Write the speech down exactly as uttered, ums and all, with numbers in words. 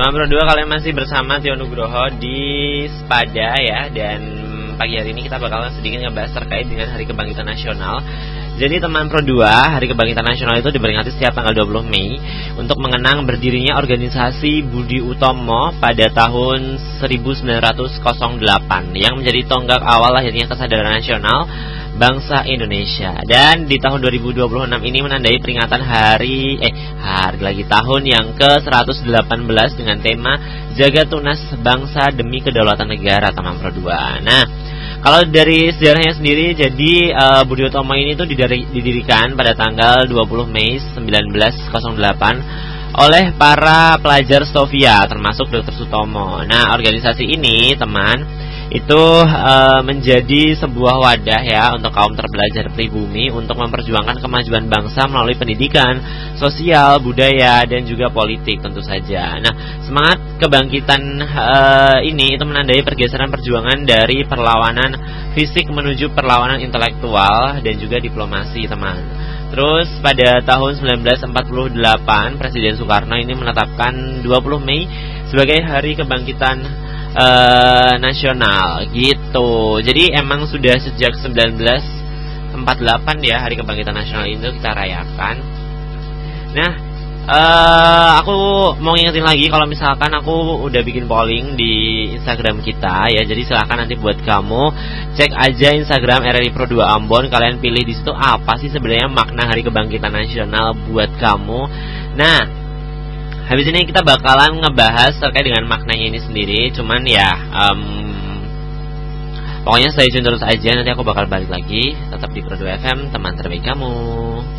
Teman Pro dua, kalian masih bersama Tio Nugroho di Spada ya. Dan pagi hari ini kita bakal sedikit ngebahas terkait dengan Hari Kebangkitan Nasional. Jadi teman Pro dua, Hari Kebangkitan Nasional itu diperingati setiap tanggal dua puluh Mei untuk mengenang berdirinya organisasi Budi Utomo pada tahun seribu sembilan ratus delapan yang menjadi tonggak awal lahirnya kesadaran nasional bangsa Indonesia. Dan di tahun dua ribu dua puluh enam ini menandai peringatan hari eh hari lagi tahun yang ke seratus delapan belas dengan tema Jaga Tunas Bangsa Demi Kedaulatan Negara, teman Pro dua. Nah, kalau dari sejarahnya sendiri, jadi uh, Budi Utomo ini tuh didiri, didirikan pada tanggal dua puluh Mei seribu sembilan ratus delapan oleh para pelajar Stovia termasuk dokter Sutomo. Nah, organisasi ini, teman, itu uh, menjadi sebuah wadah ya untuk kaum terpelajar pribumi untuk memperjuangkan kemajuan bangsa melalui pendidikan, sosial, budaya, dan juga politik tentu saja. Nah, semangat kebangkitan uh, ini itu menandai pergeseran perjuangan dari perlawanan fisik menuju perlawanan intelektual dan juga diplomasi, teman. Terus pada tahun seribu sembilan ratus empat puluh delapan Presiden Soekarno ini menetapkan dua puluh Mei sebagai Hari Kebangkitan Uh, nasional gitu. Jadi emang sudah sejak seribu sembilan ratus empat puluh delapan ya Hari Kebangkitan Nasional itu kita rayakan. Nah, uh, aku mau ngingetin lagi kalau misalkan aku udah bikin polling di Instagram kita ya. Jadi silahkan nanti buat kamu cek aja Instagram R R I Pro dua Ambon. Kalian pilih di situ apa sih sebenarnya makna Hari Kebangkitan Nasional buat kamu. Nah, habis ini kita bakalan ngebahas terkait dengan maknanya ini sendiri. Cuman ya um, pokoknya stay tune terus aja. Nanti aku bakal balik lagi. Tetap di Pro dua F M, teman terbaik kamu.